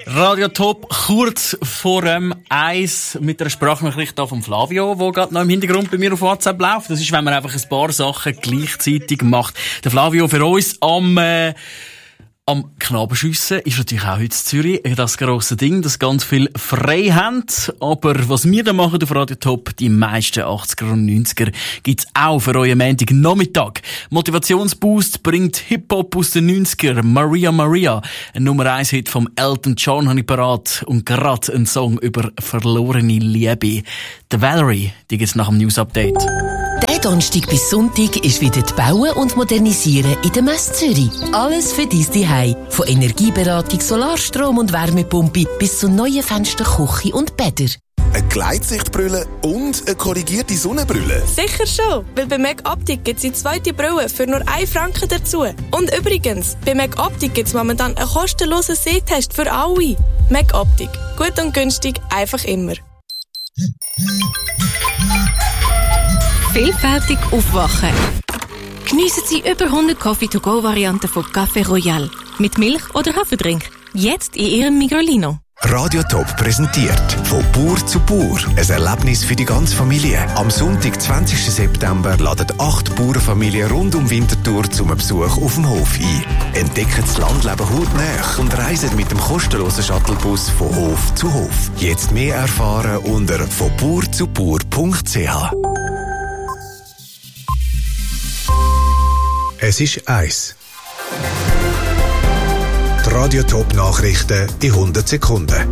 Radio Top, kurz vor 1 mit einer Sprachnachricht von Flavio, die gerade noch im Hintergrund bei mir auf WhatsApp läuft. Das ist, wenn man einfach ein paar Sachen gleichzeitig macht. Der Flavio für uns am Knabenschiessen ist natürlich auch heute in Zürich das grosse Ding, dass ganz viel frei haben. Aber was wir da machen auf Radio Top, die meisten 80er und 90er, gibt's auch für euren Montagnachmittag. Motivationsboost bringt Hip-Hop aus den 90er. Maria Maria, ein Nummer 1 Hit vom Elton John habe ich parat. Und gerade ein Song über verlorene Liebe. The Valerie, die gibt's nach dem News-Update. Der Donnerstag bis Sonntag ist wieder die Bauen und Modernisieren in der Messe Zürich. Alles für dein Zuhause. Von Energieberatung, Solarstrom und Wärmepumpe bis zu neuen Fenstern, Küche und Bäder. Eine Gleitsichtbrille und eine korrigierte Sonnenbrille? Sicher schon, weil bei Meg Optik gibt es die zweite Brille für nur 1 Franken dazu. Und übrigens, bei Meg Optik gibt es momentan einen kostenlosen Sehtest für alle. Meg Optik. Gut und günstig, einfach immer. Vielfältig aufwachen. Geniessen Sie über 100 Coffee-to-go-Varianten von Café Royal. Mit Milch oder Haferdrink. Jetzt in Ihrem Migrolino. Radio Top präsentiert «Von Bauer zu Bauer». Ein Erlebnis für die ganze Familie. Am Sonntag, 20. September, laden 8 Bauernfamilien rund um Winterthur zum Besuch auf dem Hof ein. Entdecken das Landleben hautnah und reisen mit dem kostenlosen Shuttlebus von Hof zu Hof. Jetzt mehr erfahren unter vonbauerzubauer.ch. Es ist 1. Die Radio Top Nachrichten in 100 Sekunden.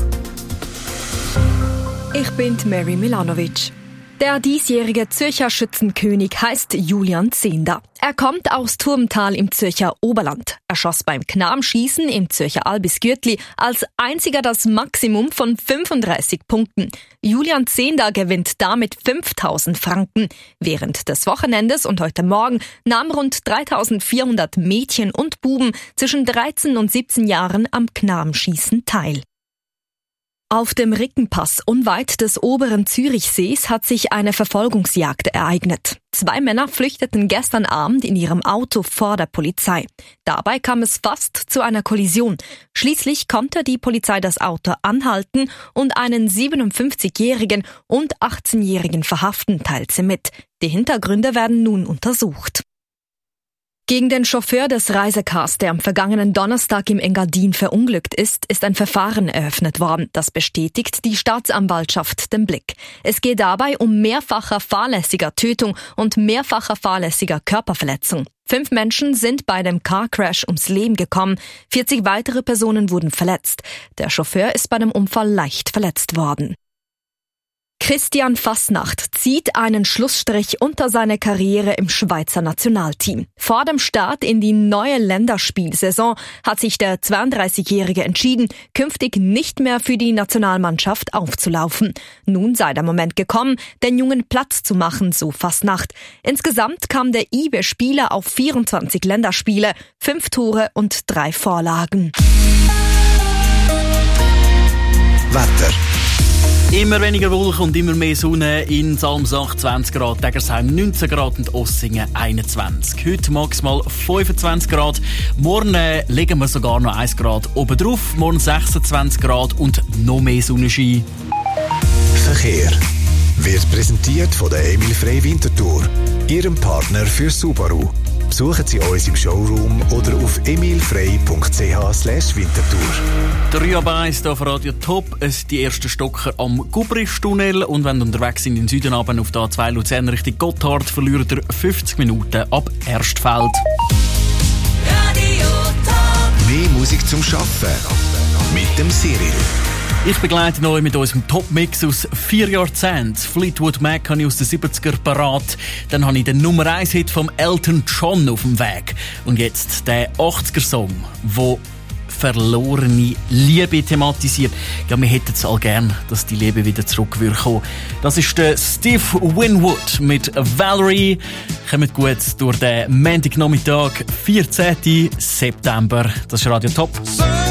Ich bin Mary Milanovic. Der diesjährige Zürcher Schützenkönig heißt Julian Zehnder. Er kommt aus Turmtal im Zürcher Oberland. Er schoss beim Knabenschießen im Zürcher Albisgürtli als einziger das Maximum von 35 Punkten. Julian Zehnder gewinnt damit 5.000 Franken. Während des Wochenendes und heute Morgen nahmen rund 3.400 Mädchen und Buben zwischen 13 und 17 Jahren am Knabenschießen teil. Auf dem Rickenpass unweit des oberen Zürichsees hat sich eine Verfolgungsjagd ereignet. 2 Männer flüchteten gestern Abend in ihrem Auto vor der Polizei. Dabei kam es fast zu einer Kollision. Schließlich konnte die Polizei das Auto anhalten und einen 57-Jährigen und 18-Jährigen verhaften, teilt sie mit. Die Hintergründe werden nun untersucht. Gegen den Chauffeur des Reisecars, der am vergangenen Donnerstag im Engadin verunglückt ist ein Verfahren eröffnet worden. Das bestätigt die Staatsanwaltschaft den Blick. Es geht dabei um mehrfacher fahrlässiger Tötung und mehrfacher fahrlässiger Körperverletzung. 5 Menschen sind bei dem Carcrash ums Leben gekommen, 40 weitere Personen wurden verletzt. Der Chauffeur ist bei dem Unfall leicht verletzt worden. Christian Fasnacht zieht einen Schlussstrich unter seine Karriere im Schweizer Nationalteam. Vor dem Start in die neue Länderspielsaison hat sich der 32-Jährige entschieden, künftig nicht mehr für die Nationalmannschaft aufzulaufen. Nun sei der Moment gekommen, den Jungen Platz zu machen, so Fasnacht. Insgesamt kam der IB-Spieler auf 24 Länderspiele, 5 Tore und 3 Vorlagen. Wetter. Immer weniger Wolken und immer mehr Sonne. In Salmsach 20 Grad, Degersheim 19 Grad und Ossingen 21. Heute maximal 25 Grad. Morgen legen wir sogar noch 1 Grad oben drauf. Morgen 26 Grad und noch mehr Sonnenschein. Verkehr wird präsentiert von der Emil Frey Winterthur, Ihrem Partner für Subaru. Besuchen Sie uns im Showroom oder auf emilfrey.ch/Winterthur. 3 ab 1 hier auf Radio Top. Es sind die ersten Stocker am Gubrisch-Tunnel. Und wenn ihr unterwegs sind in den Süden runter auf der A2 Luzern Richtung Gotthard, verliert ihr 50 Minuten ab Erstfeld. Radio Top. Mehr Musik zum Arbeiten mit dem Cyril. Ich begleite euch mit unserem Top-Mix aus 4 Jahrzehnten. Fleetwood Mac habe ich aus den 70er parat. Dann habe ich den Nummer 1 Hit vom Elton John auf dem Weg. Und jetzt der 80er-Song, der verlorene Liebe thematisiert. Ja, wir hätten es all gern, dass die Liebe wieder zurück würde kommen. Das ist der Steve Winwood mit Valerie. Kommt gut durch den Montagnachmittag, 14. September. Das ist Radio Top.